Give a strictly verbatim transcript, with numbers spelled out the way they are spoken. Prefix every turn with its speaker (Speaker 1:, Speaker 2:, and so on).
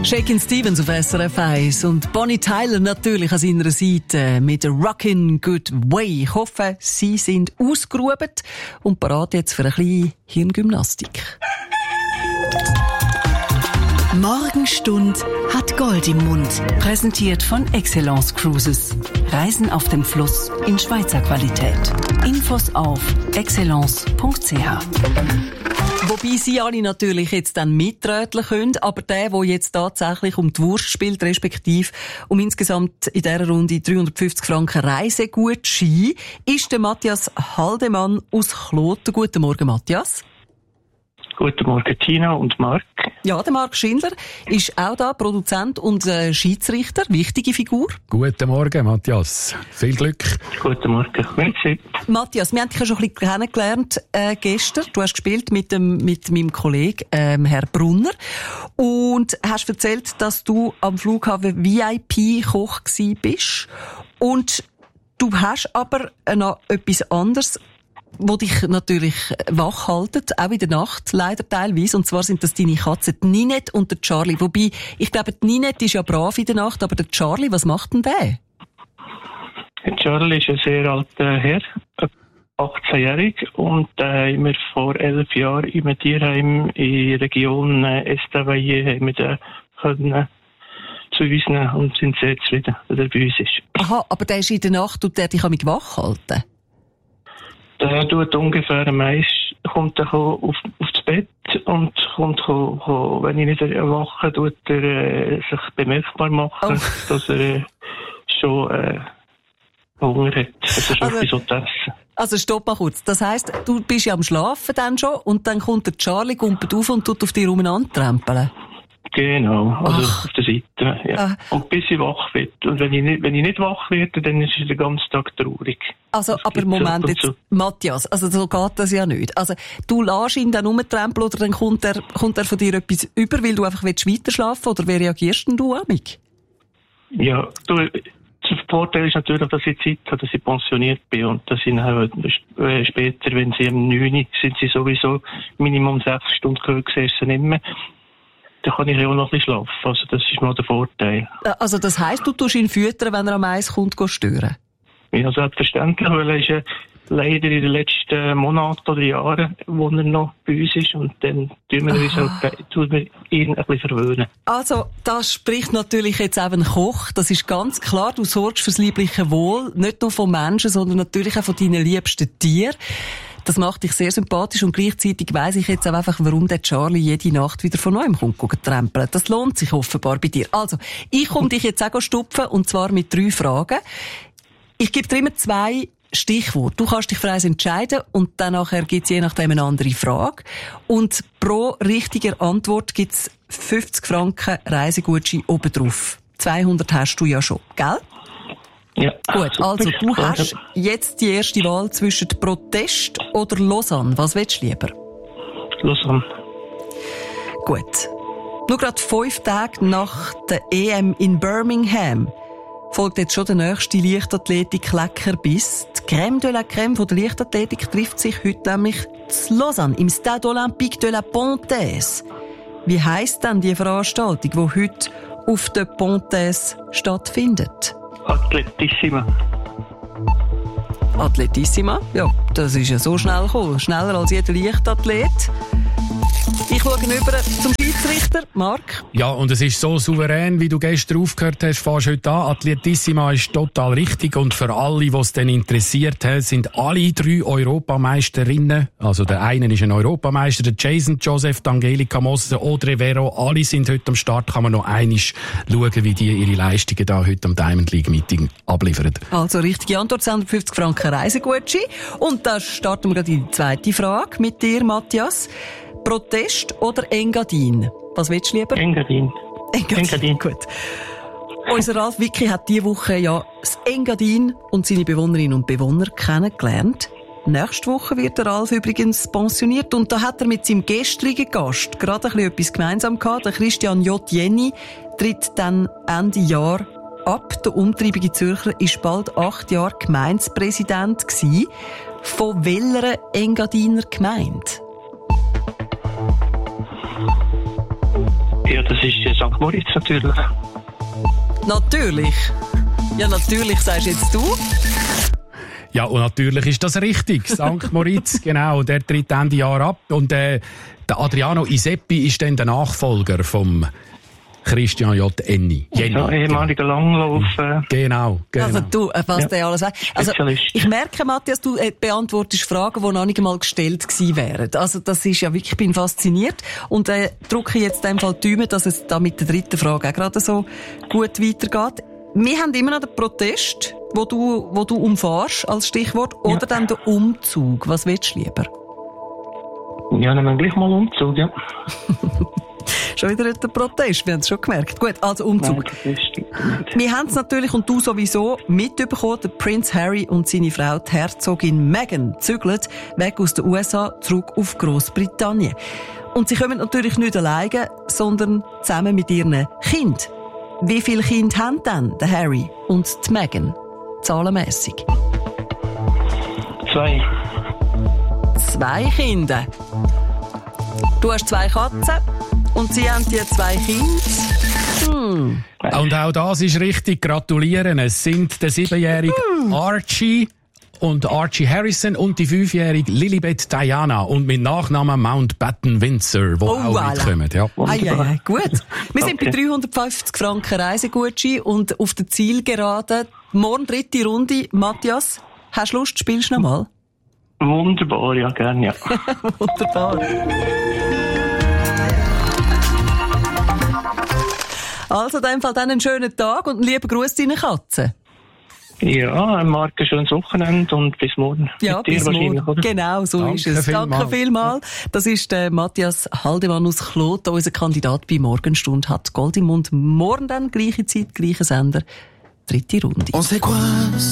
Speaker 1: Shakin' Stevens auf S R F eins und Bonnie Tyler natürlich an seiner Seite mit Rockin' Good Way. Ich hoffe, Sie sind ausgeruht und bereit jetzt für eine kleine Hirngymnastik.
Speaker 2: Morgenstund hat Gold im Mund. Präsentiert von Excellence Cruises. Reisen auf dem Fluss in Schweizer Qualität. Infos auf excellence punkt c h.
Speaker 1: Wobei Sie alle natürlich jetzt dann mitröteln können, aber der, der jetzt tatsächlich um die Wurst spielt, respektive um insgesamt in dieser Runde dreihundertfünfzig Franken Reisegutschein, ist der Matthias Haldemann aus Kloten. Guten Morgen, Matthias.
Speaker 3: Guten Morgen, Tina und Marc.
Speaker 1: Ja, der Marc Schindler ist auch da, Produzent und äh, Schiedsrichter, wichtige Figur.
Speaker 4: Guten Morgen, Matthias. Viel Glück.
Speaker 3: Guten Morgen. Merci.
Speaker 1: Matthias, wir haben dich ja schon ein bisschen kennengelernt äh, gestern. Du hast gespielt mit, dem, mit meinem Kollegen, ähm, Herr Brunner. Und hast erzählt, dass du am Flughafen V I P-Koch gsi bist. Und du hast aber noch etwas anderes, wo dich natürlich wach haltet, auch in der Nacht, leider teilweise. Und zwar sind das deine Katzen, die Ninette und der Charlie. Wobei, ich glaube, die Ninette ist ja brav in der Nacht, aber der Charlie, was macht denn der?
Speaker 3: Der Charlie ist ein sehr alter Herr, achtzehnjährig, und äh, haben wir vor elf Jahren im Tierheim in der Region äh, Estavayer haben wir den können zu uns nehmen und sind sehr zufrieden, dass er bei uns ist.
Speaker 1: Aha, aber der ist in der Nacht und der dich mich wach halten?
Speaker 3: Der tut ungefähr am meisten, kommt er auf, auf das Bett und kommt, wenn ich nicht erwache, tut er äh, sich bemerkbar machen, oh. dass er äh, schon äh, Hunger hat. Also schon etwas zu essen. Also
Speaker 1: stopp mal kurz. Das heisst, du bist ja am Schlafen dann schon und dann kommt der Charlie, gumpelt auf und tut auf dich umeinander trampeln.
Speaker 3: Genau, also
Speaker 1: Ach.
Speaker 3: auf der Seite. Ja.
Speaker 1: Ah.
Speaker 3: Und bis ich wach werde. Und wenn ich nicht, wenn ich nicht wach werde, dann ist es den ganzen Tag traurig.
Speaker 1: Also,
Speaker 3: das
Speaker 1: aber Moment jetzt,
Speaker 3: so.
Speaker 1: Matthias, also so geht das ja nicht. Also, du lässt ihn dann rumtrampeln oder dann kommt er, kommt er von dir etwas über, weil du einfach weiter schlafen willst, oder wie reagierst denn du amig?
Speaker 3: Ja, du, der Vorteil ist natürlich, dass ich Zeit habe, dass ich pensioniert bin und dass ich dann äh, später, wenn sie um neun Uhr sind, sie sowieso Minimum sechs Stunden gesessen nicht mehr. Dann kann ich auch noch ein bisschen schlafen. Also das ist mal der Vorteil.
Speaker 1: Also das heisst, du tust ihn füttern, wenn er am Eis kommt, stören?
Speaker 3: Ja, selbstverständlich, weil er ist ja leider in den letzten Monaten oder Jahren, wo er noch bei uns ist, und dann tun wir, uns halt, tun wir ihn ein bisschen verwöhnen.
Speaker 1: Also, das spricht natürlich jetzt auch ein Koch. Das ist ganz klar, du sorgst fürs liebliche Wohl, nicht nur von Menschen, sondern natürlich auch von deinen liebsten Tieren. Das macht dich sehr sympathisch und gleichzeitig weiss ich jetzt auch einfach, warum der Charlie jede Nacht wieder von neuem kommt trempeln. Das lohnt sich offenbar bei dir. Also, ich komme dich jetzt auch stupfen, und zwar mit drei Fragen. Ich gebe dir immer zwei Stichworte. Du kannst dich für eins entscheiden und dann nachher gibt es je nachdem eine andere Frage. Und pro richtiger Antwort gibt es fünfzig Franken Reisegutschein obendrauf. zweihundert hast du ja schon, gell?
Speaker 3: Ja.
Speaker 1: Gut, also du hast jetzt die erste Wahl zwischen Protest oder Lausanne. Was willst du lieber?
Speaker 3: Lausanne.
Speaker 1: Gut. Nur gerade fünf Tage nach der E M in Birmingham folgt jetzt schon der nächste Leichtathletik-Leckerbiss. Die Crème de la Crème von der Leichtathletik trifft sich heute nämlich in Lausanne im Stade Olympique de la Pontaise. Wie heisst denn die Veranstaltung, die heute auf der Pontaise stattfindet?
Speaker 3: Atletissima.
Speaker 1: Atletissima? Ja, das ist ja so schnell gekommen. Schneller als jeder Leichtathlet. Ich schaue über zum Schiedsrichter, Marc.
Speaker 4: Ja, und es ist so souverän, wie du gestern aufgehört hast, fährst heute an. Atletissima ist total richtig, und für alle, die es dann interessiert hat, sind alle drei Europameisterinnen, also der eine ist ein Europameister, der Jason Joseph, die Angelika Moser, Audrey Vero, alle sind heute am Start. Kann man noch einmal schauen, wie die ihre Leistungen da heute am Diamond League Meeting abliefern.
Speaker 1: Also richtige Antwort, zweihundertfünfzig Franken Reisegutschein. Und da starten wir gerade in die zweite Frage mit dir, Matthias. Protest oder Engadin? Was willst du lieber?
Speaker 3: Engadin.
Speaker 1: Engadin.
Speaker 3: Engadin.
Speaker 1: Gut. Unser Ralf Wicki hat diese Woche ja das Engadin und seine Bewohnerinnen und Bewohner kennengelernt. Nächste Woche wird der Ralf übrigens pensioniert, und da hat er mit seinem gestrigen Gast gerade ein bisschen etwas gemeinsam gehabt. Der Christian J. Jenny tritt dann Ende Jahr ab. Der umtriebige Zürcher war bald acht Jahre Gemeindepräsident gewesen. Von welcher Engadiner Gemeinde?
Speaker 3: Ja, Ja, das ist äh, Sankt Moritz natürlich.
Speaker 1: Natürlich. Ja, natürlich, sagst jetzt du.
Speaker 4: Ja, und natürlich ist das richtig. Sankt Moritz, genau, der tritt Ende Jahr ab. Und äh, der Adriano Iseppi ist dann der Nachfolger vom Christian J. Enni.
Speaker 3: Ja, ehemaliger Langlauf. Äh.
Speaker 4: Genau, genau.
Speaker 1: Also du, was ja. der alles sagt. Also, ich merke, Matthias, du äh, beantwortest Fragen, die noch nicht einmal gestellt gewesen wären. Also das ist ja wirklich, ich bin fasziniert. Und äh, drücke jetzt in dem Fall die Daumen, dass es da mit der dritten Frage auch gerade so gut weitergeht. Wir haben immer noch den Protest, wo du, wo du umfährst, als Stichwort, oder ja. dann der Umzug. Was willst du lieber?
Speaker 3: Ja, dann gleich mal Umzug, ja.
Speaker 1: Schon wieder der Protest, wir haben es schon gemerkt. Gut, also Umzug. Nein, wir haben es natürlich, und du sowieso, mitbekommen, der Prince Harry und seine Frau, die Herzogin Meghan, zügeln weg aus den U S A zurück auf Grossbritannien. Und sie kommen natürlich nicht alleine, sondern zusammen mit ihren Kindern. Wie viele Kinder haben denn der Harry und die Meghan? Zahlenmässig?
Speaker 3: Zwei.
Speaker 1: Zwei Kinder. Du hast zwei Katzen und sie haben die zwei Kinder. Hm.
Speaker 4: Und auch das ist richtig. Gratulieren. Es sind der siebenjährige hm. Archie und Archie Harrison und die fünfjährige Lilibet Diana und mit Nachnamen Mountbatten Windsor, die
Speaker 1: oh,
Speaker 4: auch
Speaker 1: voilà.
Speaker 4: mitkommen. Ja.
Speaker 1: Ei, ei, ei, gut. Wir sind okay. bei dreihundertfünfzig Franken Reisegutschein und auf der Zielgerade. Morgen dritte Runde. Matthias, hast du Lust? Spielst du noch mal?
Speaker 3: Wunderbar, ja, gerne, ja.
Speaker 1: Wunderbar. Also, in dem Fall dann einen schönen Tag und einen lieben Gruß deinen Katzen.
Speaker 3: Ja, Marc, ein schönes Wochenende und bis morgen.
Speaker 1: Ja,
Speaker 3: mit dir
Speaker 1: bis
Speaker 3: wahrscheinlich,
Speaker 1: morgen.
Speaker 3: Oder?
Speaker 1: Genau, so
Speaker 4: Danke
Speaker 1: ist es.
Speaker 4: vielmal.
Speaker 1: Danke vielmals. Das ist der Matthias Haldemann aus Kloten, unser Kandidat bei Morgenstund, hat Gold im Mund. Morgen dann, gleiche Zeit, gleicher Sender, dritte Runde.
Speaker 5: On sait quoi?